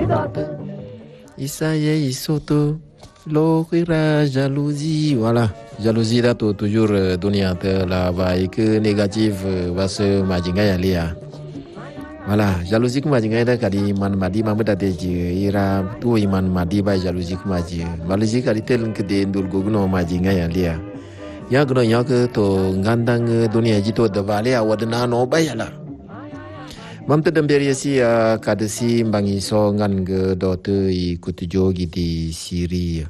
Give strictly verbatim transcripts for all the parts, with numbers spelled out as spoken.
Isaye isoto lohira jalousie. Voilà, jalousie là to toujours euh, dunia te la ba que négative va se majinga ya lia. Voilà, jalousie kuma jinga da kadi man madi mamuda de ji ira tu iman madi ba jalousie kuma ji. Jalousie kadi tel ke de ndul gogno majinga ya lia. Ya gno ya ke to ngandang dunia ji to da vale a wadna no ba ya la. Mam te demberi si uh, kadesi mbangi so ngan ge dote I kutujo di Syria.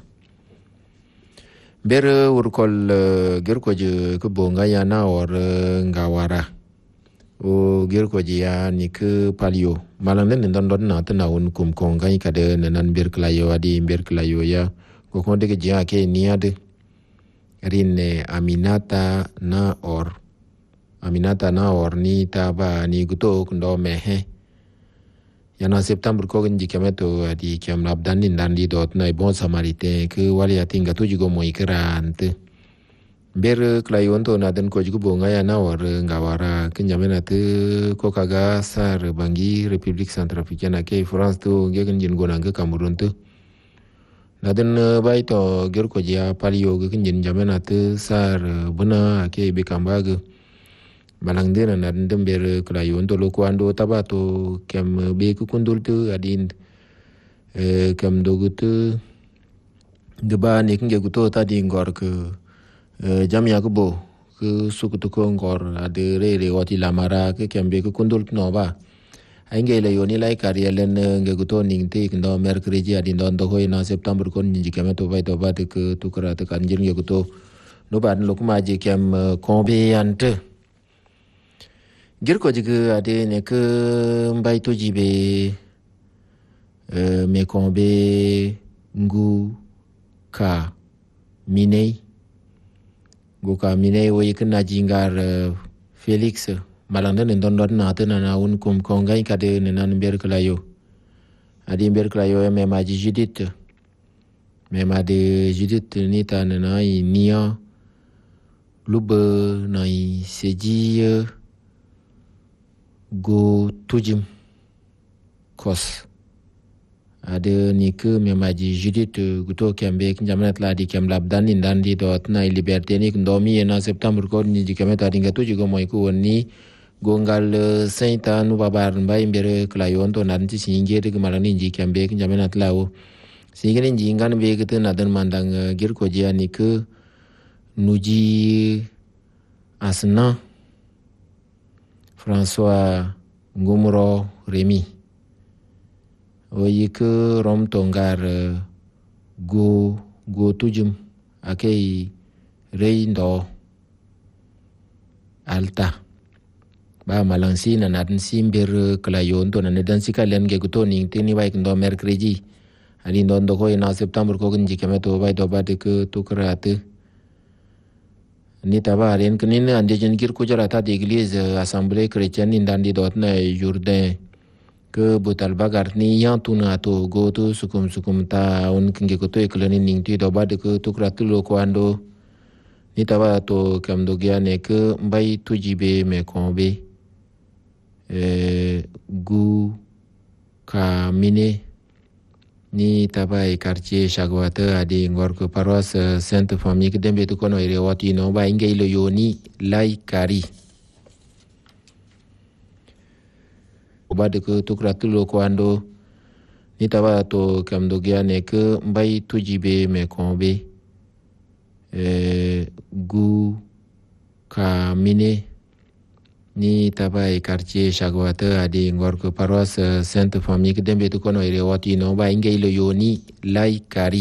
Bere urkol uh, gerko je ke bonga ya na or uh, ngawara. O gerko je ya ni ke palio. Malang nen don don na tena un kum konga I kade nenan ber klayo adi ber klayo ya. Ko konde ke je ke ni ade. Rin Aminata na or Aminata na or ni taba ni guto kundo mehe. Yana September ko nji kemeto di kem labdan ni ndandi dot na bon samarite ke wali atinga tu jigo mo ikrante. Ber klayon to na den ko jigo bonga ya na or ngawara kenyamena te ko kaga sar bangi Republique Centrafricaine ke France to ngegen jin gona ke Cameroun to. Na den bai to ger ko dia palio ke jin jamena te sar buna ke be kambaga. Malang dena na ndember klayon to lokwando tabato kem be ku kundul tu adin eh kem dogutu geba ni kinge guto tadi ngor ke jamia ko bo ke sukutu ko ngor ade rere wati lamara ke kem be ku kundul no ba ainge le yoni lai karielen nge guto ning te ndo mercredi adin don do hoina september kon ni kemeto vai to ba te ke tukara te kanjin nge guto no ba no kuma je kem kombe ante Girko jiga ade ne ke mbai to jibe uh, me kombe ngu ka minei gu ka minei wo yikna jingar uh, Felix malanda ne don don na tena na un kum kongai kade ne nan ber klayo adi ber klayo me ma Judith me ma de Judith ni ta ne na nia lube na seji uh, go tujim kos ada ni ke memaji Judith guto kembe kinjamanat la di kem labdan indan di dot na liberté ni ndomi na septembre ko ni dikemeta dinga tuji go moy ko woni gongal sainta nu babar mbay mbere klayon to nan ti singe de malani ji kembe kinjamanat lawo singe ni ngan be gete na dan mandang gir ko ji ani ke nuji asna François Ngumro Remy oyi ke rom tongar uh, go go tujum akei reindo alta ba malansi na natin simber klayon to na nedan sikalen ge guto ning tini bai ndo mercredi ani ndo ndo ko ina september ko nji kemeto bai do ba de ke tukrate ni tabaren kenin ande jen gir ko jarata de église assemblée chrétienne indandi dot na Jourdain ke botal bagar ni yang tuna to go to sukum sukum ta un kinge ko to eklani ning ti do bad ke to kratulo ko ando ni taba to kam do giane ke mbai to jibe me kombe eh gu ka mine ni taba e quartier Chagwata adi ngor ko paroisse Sainte Famille ke dembe to kono ire wati no ba inge ilo yoni lai kari obade ko to kratulo ko ando ni taba to kam do giane ke mbai to jibe me kombe eh gu ka mine ni taba e quartier Chagwata adi ngor ko paroisse Sainte Famille ke dembe to kono ire wati no ba inge ilo yoni lai kari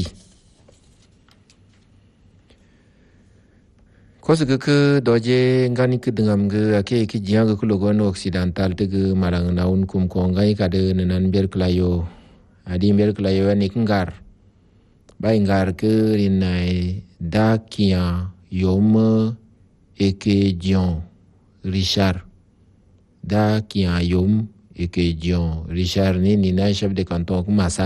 kosu ke doje ngani ke dengam ge ake ke jiang ke logon occidental te ge marang naun kum kongai kade nenan ber klayo adi ber klayo ni ngar ba ngar ke rinai da kia yom eke dion Richard da kia yom eke dion Richard ni ni na chef de canton kumasa